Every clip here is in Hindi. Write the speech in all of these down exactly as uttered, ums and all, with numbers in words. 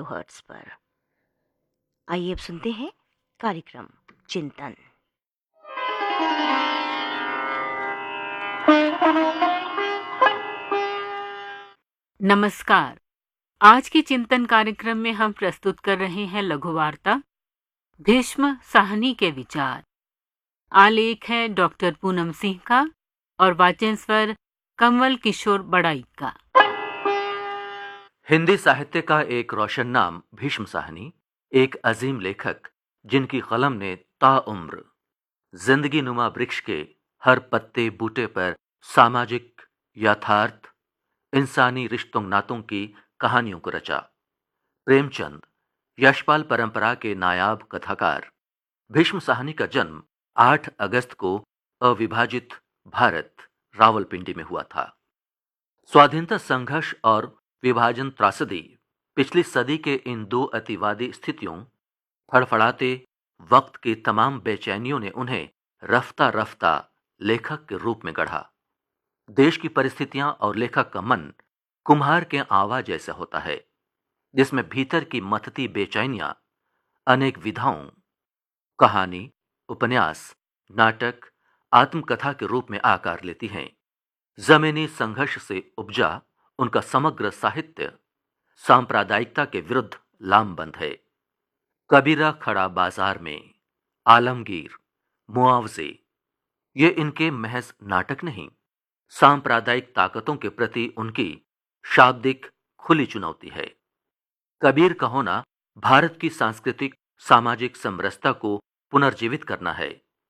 किलोहर्ट्ज़ पर। आइए अब सुनते हैं कार्यक्रम चिंतन। नमस्कार। आज के चिंतन कार्यक्रम में हम प्रस्तुत कर रहे हैं लघु वार्ता भीष्म साहनी के विचार। आलेख है डॉक्टर पूनम सिंह का और वाचन स्वर कमल किशोर बड़ाई का। हिंदी साहित्य का एक रोशन नाम भीष्म साहनी एक अजीम लेखक जिनकी कलम ने ताउम्र जिंदगी नुमा वृक्ष के हर पत्ते बूटे पर सामाजिक यथार्थ इंसानी रिश्तों नातों की कहानियों को रचा। प्रेमचंद यशपाल परंपरा के नायाब कथाकार भीष्म साहनी का जन्म आठ अगस्त को अविभाजित भारत रावलपिंडी में हुआ था। स्वाधीनता संघर्ष और विभाजन त्रासदी पिछली सदी के इन दो अतिवादी स्थितियों फड़फड़ाते वक्त की तमाम बेचैनियों ने उन्हें रफ्ता रफ्ता लेखक के रूप में गढ़ा। देश की परिस्थितियां और लेखक का मन कुम्हार के आवा जैसा होता है, जिसमें भीतर की मथती बेचैनियां अनेक विधाओं कहानी, उपन्यास, नाटक, आत्मकथा के रूप में आकार लेती हैं। जमीनी संघर्ष से उपजा उनका समग्र साहित्य सांप्रदायिकता के विरुद्ध लामबंद है। कबीरा खड़ा बाजार में, आलमगीर, मुआवजे, ये इनके महज नाटक नहीं, सांप्रदायिक ताकतों के प्रति उनकी शाब्दिक खुली चुनौती है। कबीर का होना भारत की सांस्कृतिक सामाजिक समरसता को पुनर्जीवित करना है।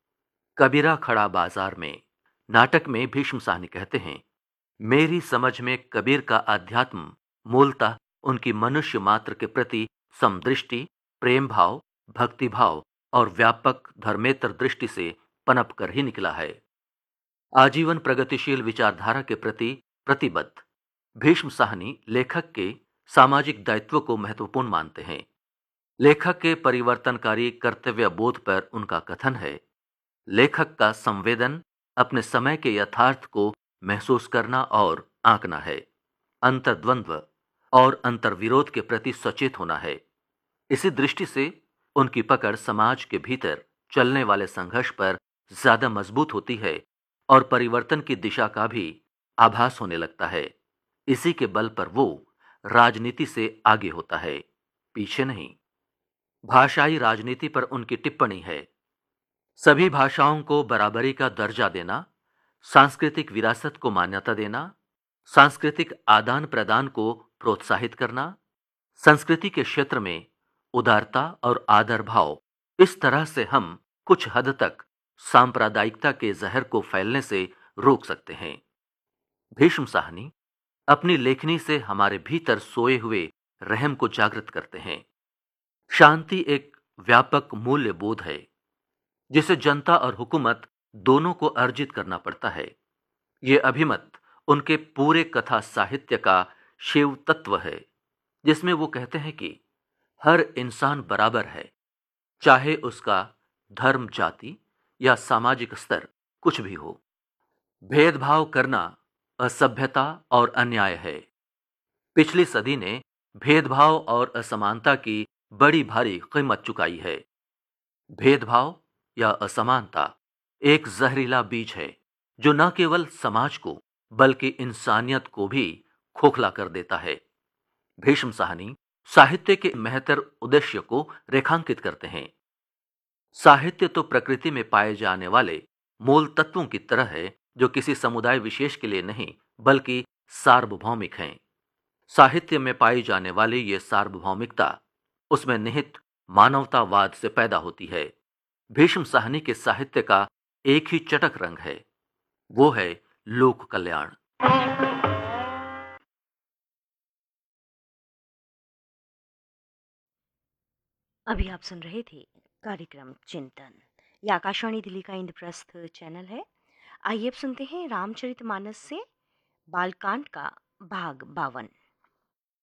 कबीरा खड़ा बाजार में नाटक में भीष्म साहनी कहते हैं, मेरी समझ में कबीर का अध्यात्म मूलतः उनकी मनुष्य मात्र के प्रति समदृष्टि, प्रेम भाव, भक्ति भाव और व्यापक धर्मेतर दृष्टि से पनप कर ही निकला है। आजीवन प्रगतिशील विचारधारा के प्रति प्रतिबद्ध भीष्म साहनी लेखक के सामाजिक दायित्व को महत्वपूर्ण मानते हैं। लेखक के परिवर्तनकारी कर्तव्य बोध पर उनका कथन है, लेखक का संवेदन अपने समय के यथार्थ को महसूस करना और आंकना है, अंतर्द्वंद्व और अंतर्विरोध के प्रति सचेत होना है। इसी दृष्टि से उनकी पकड़ समाज के भीतर चलने वाले संघर्ष पर ज्यादा मजबूत होती है और परिवर्तन की दिशा का भी आभास होने लगता है। इसी के बल पर वो राजनीति से आगे होता है, पीछे नहीं। भाषाई राजनीति पर उनकी टिप्पणी है, सभी भाषाओं को बराबरी का दर्जा देना, सांस्कृतिक विरासत को मान्यता देना, सांस्कृतिक आदान प्रदान को प्रोत्साहित करना, संस्कृति के क्षेत्र में उदारता और आदर भाव, इस तरह से हम कुछ हद तक सांप्रदायिकता के जहर को फैलने से रोक सकते हैं। भीष्म साहनी अपनी लेखनी से हमारे भीतर सोए हुए रहम को जागृत करते हैं। शांति एक व्यापक मूल्य बोध है जिसे जनता और हुकूमत दोनों को अर्जित करना पड़ता है। यह अभिमत उनके पूरे कथा साहित्य का शिव तत्व है, जिसमें वो कहते हैं कि हर इंसान बराबर है, चाहे उसका धर्म, जाति या सामाजिक स्तर कुछ भी हो। भेदभाव करना असभ्यता और अन्याय है। पिछली सदी ने भेदभाव और असमानता की बड़ी भारी कीमत चुकाई है। भेदभाव या असमानता एक जहरीला बीज है जो न केवल समाज को बल्कि इंसानियत को भी खोखला कर देता है। भीष्म साहनी साहित्य के महत्तर उद्देश्य को रेखांकित करते हैं। साहित्य तो प्रकृति में पाए जाने वाले मूल तत्वों की तरह है जो किसी समुदाय विशेष के लिए नहीं बल्कि सार्वभौमिक हैं। साहित्य में पाई जाने वाली ये सार्वभौमिकता उसमें निहित मानवतावाद से पैदा होती है। भीष्म साहनी के साहित्य का एक ही चटक रंग है, वो है लोक कल्याण। अभी आप सुन रहे थे कार्यक्रम चिंतन। यह आकाशवाणी दिल्ली का इंद्रप्रस्थ चैनल है। आइए अब सुनते हैं रामचरितमानस से बालकांड का भाग बावन।